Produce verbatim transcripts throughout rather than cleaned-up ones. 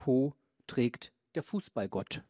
Po trägt der Fußballgott.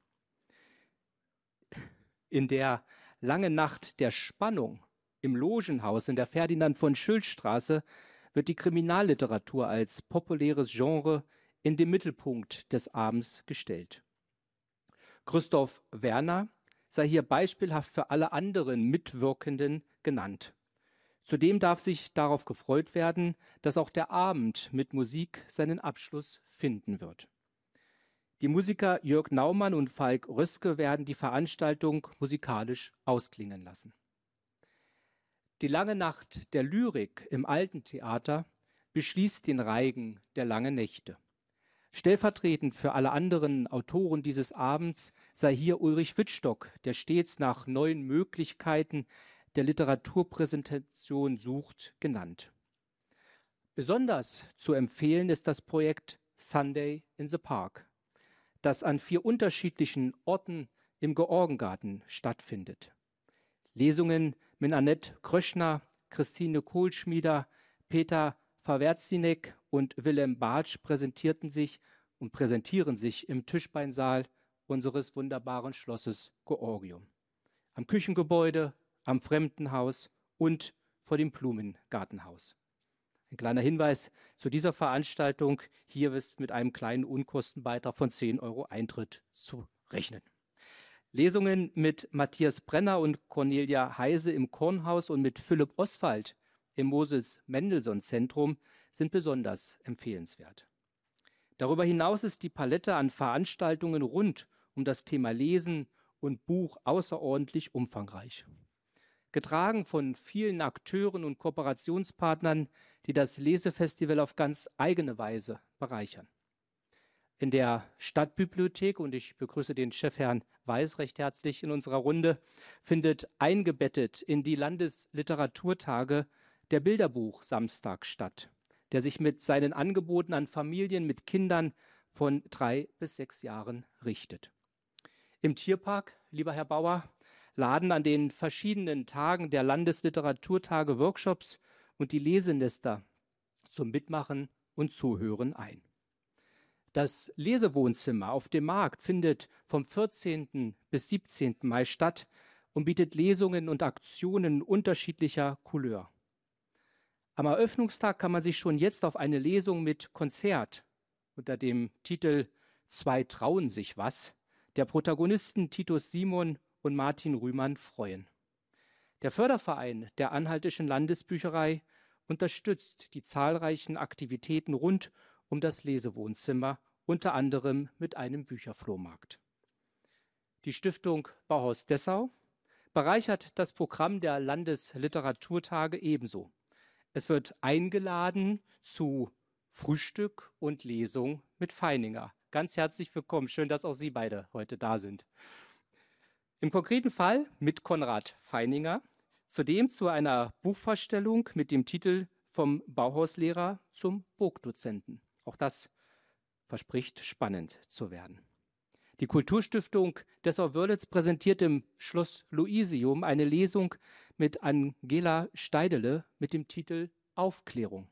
In der Langen Nacht der Spannung im Logenhaus in der Ferdinand-von-Schill-Straße wird die Kriminalliteratur als populäres Genre in den Mittelpunkt des Abends gestellt. Christoph Werner sei hier beispielhaft für alle anderen Mitwirkenden genannt. Zudem darf sich darauf gefreut werden, dass auch der Abend mit Musik seinen Abschluss finden wird. Die Musiker Jörg Naumann und Falk Röske werden die Veranstaltung musikalisch ausklingen lassen. Die Lange Nacht der Lyrik im Alten Theater beschließt den Reigen der langen Nächte. Stellvertretend für alle anderen Autoren dieses Abends sei hier Ulrich Wittstock, der stets nach neuen Möglichkeiten der Literaturpräsentation sucht, genannt. Besonders zu empfehlen ist das Projekt Sunday in the Park, das an vier unterschiedlichen Orten im Georgengarten stattfindet. Lesungen mit Annette Kröschner, Christine Kohlschmieder, Peter Fawerzinek und Willem Bartsch präsentierten sich und präsentieren sich im Tischbeinsaal unseres wunderbaren Schlosses Georgium. Am Küchengebäude, am Fremdenhaus und vor dem Blumengartenhaus. Ein kleiner Hinweis zu dieser Veranstaltung. Hier ist mit einem kleinen Unkostenbeitrag von zehn Euro Eintritt zu rechnen. Lesungen mit Matthias Brenner und Cornelia Heise im Kornhaus und mit Philipp Oswald im Moses-Mendelssohn-Zentrum sind besonders empfehlenswert. Darüber hinaus ist die Palette an Veranstaltungen rund um das Thema Lesen und Buch außerordentlich umfangreich. Getragen von vielen Akteuren und Kooperationspartnern, die das Lesefestival auf ganz eigene Weise bereichern. In der Stadtbibliothek, und ich begrüße den Chefherrn Weiß recht herzlich in unserer Runde, findet eingebettet in die Landesliteraturtage der Bilderbuch Samstag statt, der sich mit seinen Angeboten an Familien mit Kindern von drei bis sechs Jahren richtet. Im Tierpark, lieber Herr Bauer, laden an den verschiedenen Tagen der Landesliteraturtage Workshops und die Lesenester zum Mitmachen und Zuhören ein. Das Lesewohnzimmer auf dem Markt findet vom vierzehnten bis siebzehnten Mai statt und bietet Lesungen und Aktionen unterschiedlicher Couleur. Am Eröffnungstag kann man sich schon jetzt auf eine Lesung mit Konzert unter dem Titel »Zwei trauen sich was« der Protagonisten Titus Simon und Martin Rühmann freuen. Der Förderverein der Anhaltischen Landesbücherei unterstützt die zahlreichen Aktivitäten rund um das Lesewohnzimmer, unter anderem mit einem Bücherflohmarkt. Die Stiftung Bauhaus Dessau bereichert das Programm der Landesliteraturtage ebenso. Es wird eingeladen zu Frühstück und Lesung mit Feininger. Ganz herzlich willkommen. Schön, dass auch Sie beide heute da sind. Im konkreten Fall mit Konrad Feininger, zudem zu einer Buchvorstellung mit dem Titel Vom Bauhauslehrer zum Burgdozenten. Auch das verspricht spannend zu werden. Die Kulturstiftung Dessau-Wörlitz präsentiert im Schloss Luisium eine Lesung mit Angela Steidele mit dem Titel Aufklärung.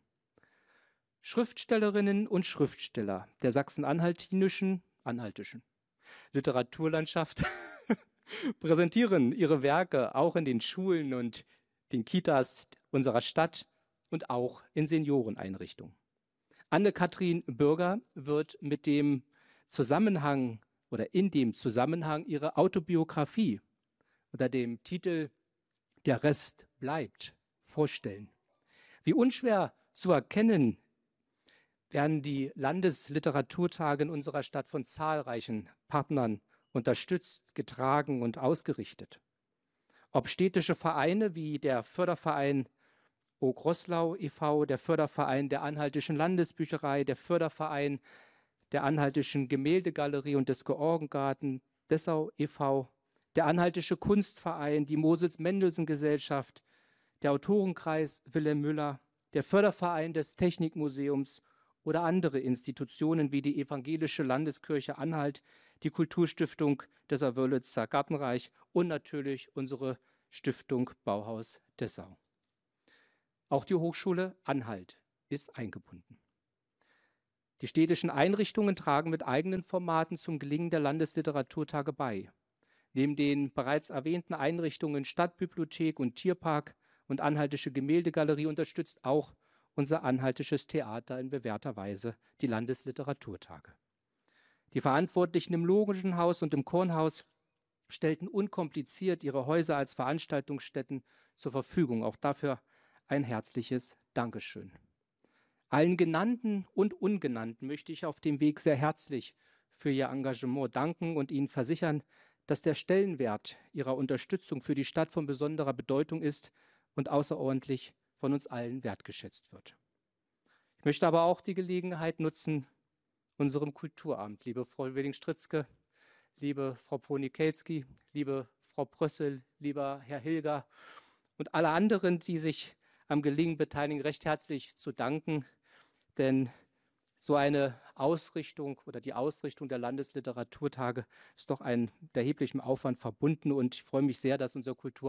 Schriftstellerinnen und Schriftsteller der sachsen-anhaltinischen, anhaltischen Literaturlandschaft präsentieren ihre Werke auch in den Schulen und den Kitas unserer Stadt und auch in Senioreneinrichtungen. Anne-Kathrin Bürger wird mit dem Zusammenhang oder in dem Zusammenhang ihre Autobiografie unter dem Titel Der Rest bleibt vorstellen. Wie unschwer zu erkennen, werden die Landesliteraturtage in unserer Stadt von zahlreichen Partnern unterstützt, getragen und ausgerichtet. Ob städtische Vereine wie der Förderverein O. Großlau e V, der Förderverein der Anhaltischen Landesbücherei, der Förderverein der Anhaltischen Gemäldegalerie und des Georgengarten Dessau e V, der Anhaltische Kunstverein, die Moses-Mendelssohn-Gesellschaft, der Autorenkreis Wilhelm Müller, der Förderverein des Technikmuseums oder andere Institutionen wie die Evangelische Landeskirche Anhalt, die Kulturstiftung Dessau-Wörlitzer Gartenreich und natürlich unsere Stiftung Bauhaus Dessau. Auch die Hochschule Anhalt ist eingebunden. Die städtischen Einrichtungen tragen mit eigenen Formaten zum Gelingen der Landesliteraturtage bei. Neben den bereits erwähnten Einrichtungen Stadtbibliothek und Tierpark und Anhaltische Gemäldegalerie unterstützt auch unser Anhaltisches Theater in bewährter Weise die Landesliteraturtage. Die Verantwortlichen im Logenhaus und im Kornhaus stellten unkompliziert ihre Häuser als Veranstaltungsstätten zur Verfügung. Auch dafür ein herzliches Dankeschön. Allen Genannten und Ungenannten möchte ich auf dem Weg sehr herzlich für ihr Engagement danken und ihnen versichern, dass der Stellenwert ihrer Unterstützung für die Stadt von besonderer Bedeutung ist und außerordentlich von uns allen wertgeschätzt wird. Ich möchte aber auch die Gelegenheit nutzen, unserem Kulturamt, liebe Frau Willing-Stritzke, liebe Frau Ponikelski, liebe Frau Prössel, lieber Herr Hilger und alle anderen, die sich am Gelingen beteiligen, recht herzlich zu danken. Denn so eine Ausrichtung oder die Ausrichtung der Landesliteraturtage ist doch ein mit erheblichem Aufwand verbunden. Und ich freue mich sehr, dass unser Kultur